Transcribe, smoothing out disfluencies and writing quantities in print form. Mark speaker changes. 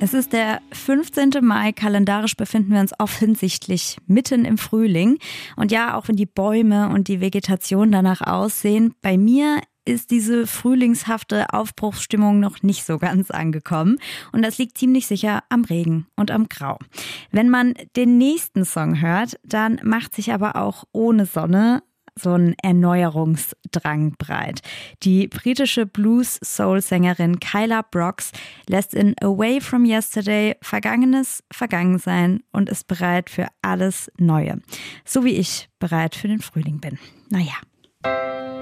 Speaker 1: Es ist der 15. Mai, kalendarisch befinden wir uns offensichtlich mitten im Frühling. Und ja, auch wenn die Bäume und die Vegetation danach aussehen, bei mir ist diese frühlingshafte Aufbruchsstimmung noch nicht so ganz angekommen. Und das liegt ziemlich sicher am Regen und am Grau. Wenn man den nächsten Song hört, dann macht sich aber auch ohne Sonne so ein Erneuerungsdrang breit. Die britische Blues-Soul-Sängerin Kyla Brox lässt in Away from Yesterday Vergangenes vergangen sein und ist bereit für alles Neue. So wie ich bereit für den Frühling bin. Naja.